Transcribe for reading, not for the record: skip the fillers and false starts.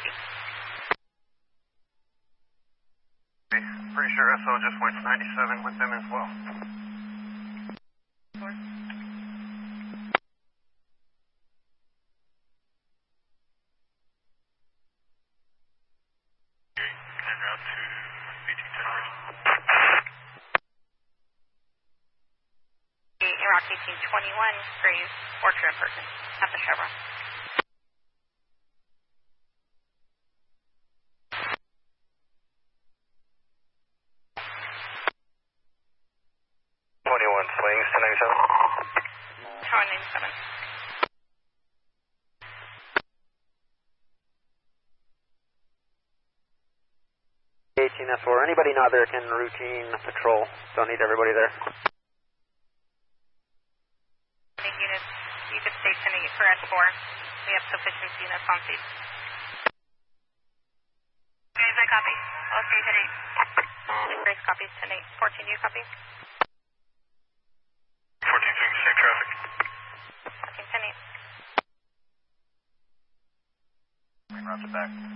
copy. Pretty sure SO just went 97 with them as well. En route to BT-10 Iraq 1821, Graves, Orchard, Burton, at the Chevron. Swings, 1097. 1097. 18F4. Anybody not there can routine patrol. Don't need everybody there. Units, you could stay 10-8 for S4. We have sufficient units on scene. Graves, I copy. Okay, 10-8. Graves copies 10-8. 14, you copy? 14 swings, same traffic. 14, 10-8. Roger back.